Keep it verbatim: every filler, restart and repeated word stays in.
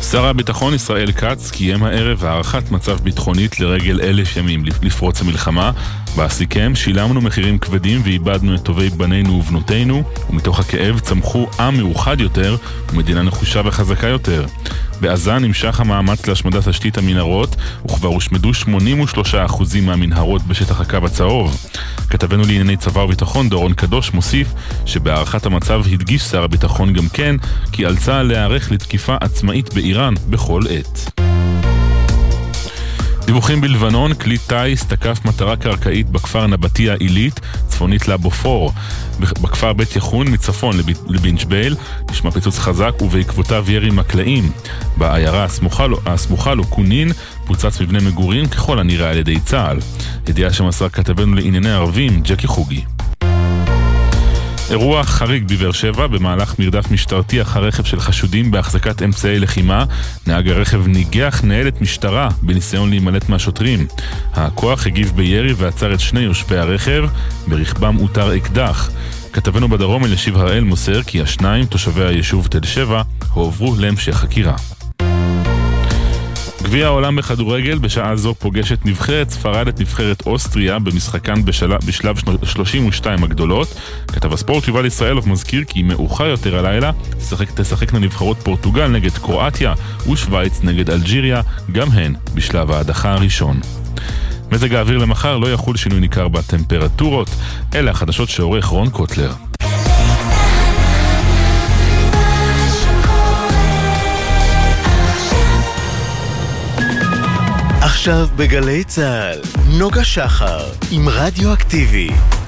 שר הביטחון ישראל כץ קיים הערב הערכת מצב ביטחונית לרגל אלף ימים לפרוץ המלחמה. בעסיקים שילמנו מחירים כבדים ואיבדנו את טובי בנינו ובנותינו, ומתוך הכאב צמחו עם מאוחד יותר ומדינה נחושה וחזקה יותר. בעזה נמשך המאמץ להשמדת תשתית המנהרות, וכבר הושמדו שמונים ושלושה אחוז מהמנהרות בשטח הקו הצהוב. כתבנו לענייני צבא וביטחון דורון קדוש מוסיף שבהערכת המצב הדגיש שר הביטחון גם כן כי על צה"ל להיערך לתקיפה עצמאית באיראן בכל עת. דיווחים בלבנון, כלי טייס תקף מטרה קרקעית בכפר נבטיה עילית, צפונית לבופור. בכפר בית יחון מצפון לבינג'בייל נשמע פיצוץ חזק ובעקבותיו ירי מקלעים. בעיירה הסמוכה לו, הסמוכה לו קונין פוצץ מבנה מגורים ככל הנראה על ידי צה"ל. ידיעה שמסר כתבנו לענייני ערבים ג'קי חוגי. אירוע חריג בבאר שבע, במהלך מרדף משטרתי אחר רכב של חשודים בהחזקת אמצעי לחימה, נהג הרכב ניגח ניידת משטרה בניסיון להימלט מהשוטרים. הכוח הגיב בירי ועצר את שני יושבי הרכב, ברכבם אותר אקדח. כתבנו בדרום אלישיב הראל מוסר כי השניים, תושבי היישוב תל שבע, הועברו להמשך חקירה. גביע העולם בכדורגל, בשעה זו פוגשת נבחרת ספרד את נבחרת אוסטריה במשחקן בשלב, בשלב שלושים ושתיים הגדולות. כתב הספורט יובל ישראלוב מזכיר כי מאוחר יותר הלילה תשחק, תשחקנה נבחרות פורטוגל נגד קרואטיה ושוויץ נגד אלג'יריה, גם הן בשלב ההדחה הראשון. מזג האוויר למחר לא יחול שינוי ניכר בטמפרטורות, אלה החדשות שעורך רון קוטלר. עכשיו בגלי צהל, נוגה שחר עם רדיו אקטיבי.